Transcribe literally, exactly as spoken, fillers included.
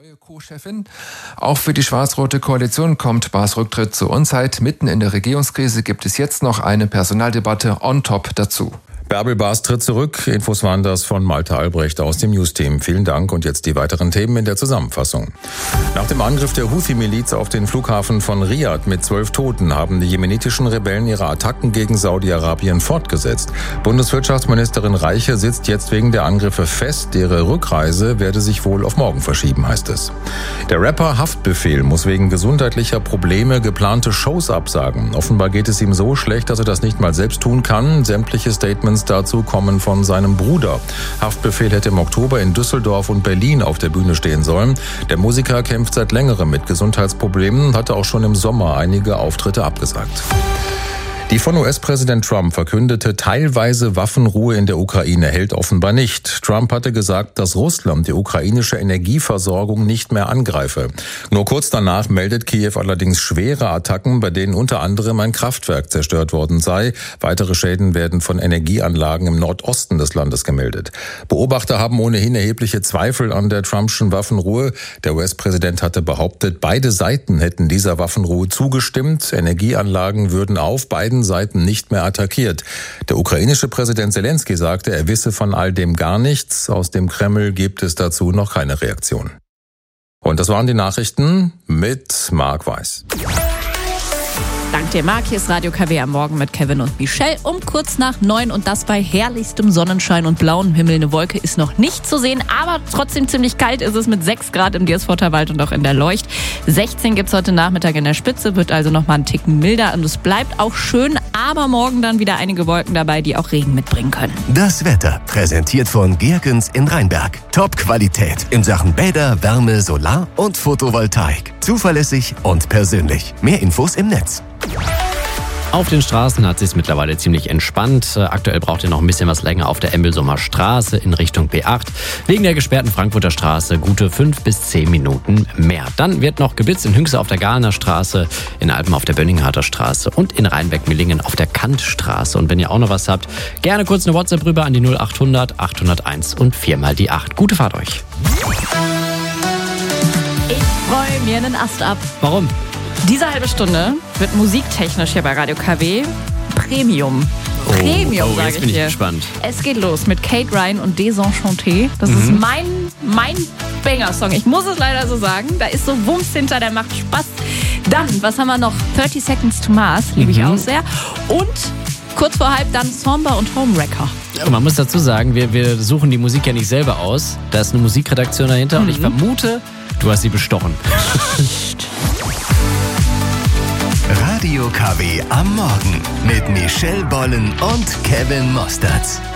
neue Co-Chefin. Auch für die schwarz-rote Koalition kommt Baas Rücktritt zur Unzeit. Mitten in der Regierungskrise gibt es jetzt noch eine Personaldebatte on top dazu. Bärbel Baas tritt zurück. Infos waren das von Malte Albrecht aus dem News-Team. Vielen Dank und jetzt die weiteren Themen in der Zusammenfassung. Nach dem Angriff der Houthi-Miliz auf den Flughafen von Riad mit zwölf Toten haben die jemenitischen Rebellen ihre Attacken gegen Saudi-Arabien fortgesetzt. Bundeswirtschaftsministerin Reiche sitzt jetzt wegen der Angriffe fest. Ihre Rückreise werde sich wohl auf morgen verschieben, heißt es. Der Rapper Haftbefehl muss wegen gesundheitlicher Probleme geplante Shows absagen. Offenbar geht es ihm so schlecht, dass er das nicht mal selbst tun kann. Sämtliche Statements dazu kommen von seinem Bruder. Haftbefehl hätte im Oktober in Düsseldorf und Berlin auf der Bühne stehen sollen. Der Musiker kämpft seit längerem mit Gesundheitsproblemen und hatte auch schon im Sommer einige Auftritte abgesagt. Die von U S-Präsident Trump verkündete teilweise Waffenruhe in der Ukraine hält offenbar nicht. Trump hatte gesagt, dass Russland die ukrainische Energieversorgung nicht mehr angreife. Nur kurz danach meldet Kiew allerdings schwere Attacken, bei denen unter anderem ein Kraftwerk zerstört worden sei. Weitere Schäden werden von Energieanlagen im Nordosten des Landes gemeldet. Beobachter haben ohnehin erhebliche Zweifel an der Trumpschen Waffenruhe. Der U S-Präsident hatte behauptet, beide Seiten hätten dieser Waffenruhe zugestimmt. Energieanlagen würden auf beiden Seiten nicht mehr attackiert. Der ukrainische Präsident Zelensky sagte, er wisse von all dem gar nichts. Aus dem Kreml gibt es dazu noch keine Reaktion. Und das waren die Nachrichten mit Marc Weiß. Dank dir, Marc. Hier ist Radio K W am Morgen mit Kevin und Michelle um kurz nach neun und das bei herrlichstem Sonnenschein und blauem Himmel. Eine Wolke ist noch nicht zu sehen, aber trotzdem ziemlich kalt ist es mit sechs Grad im Diersforter Wald und auch in der Leucht. sechzehn gibt's heute Nachmittag in der Spitze, wird also noch mal einen Ticken milder und es bleibt auch schön, aber morgen dann wieder einige Wolken dabei, die auch Regen mitbringen können. Das Wetter, präsentiert von Gerkens in Rheinberg. Top-Qualität in Sachen Bäder, Wärme, Solar und Photovoltaik. Zuverlässig und persönlich. Mehr Infos im Netz. Auf den Straßen hat es sich mittlerweile ziemlich entspannt. Aktuell braucht ihr noch ein bisschen was länger auf der Embelsumer Straße in Richtung B acht. Wegen der gesperrten Frankfurter Straße gute fünf bis zehn Minuten mehr. Dann wird noch geblitzt in Hünxe auf der Galener Straße, in Alpen auf der Bönningharter Straße und in Rheinbeck-Millingen auf der Kantstraße. Und wenn ihr auch noch was habt, gerne kurz eine WhatsApp rüber an die null acht hundert achthundert eins und viermal die acht. Gute Fahrt euch. Ich freue mir einen Ast ab. Warum? Diese halbe Stunde wird musiktechnisch hier bei Radio K W Premium. Oh, Premium, oh, sage jetzt ich bin ich dir. gespannt. Es geht los mit Kate Ryan und Desenchanté. Das mhm. ist mein, mein Banger-Song. Ich muss es leider so sagen. Da ist so Wumms hinter, der macht Spaß. Dann, was haben wir noch? thirty Seconds to Mars, liebe ich mhm. auch sehr. Und kurz vor halb dann Somba und Homewrecker. Ja, man muss dazu sagen, wir, wir suchen die Musik ja nicht selber aus. Da ist eine Musikredaktion dahinter mhm. und ich vermute, du hast sie bestochen. Radio K W am Morgen mit Michelle Bollen und Kevin Mostertz.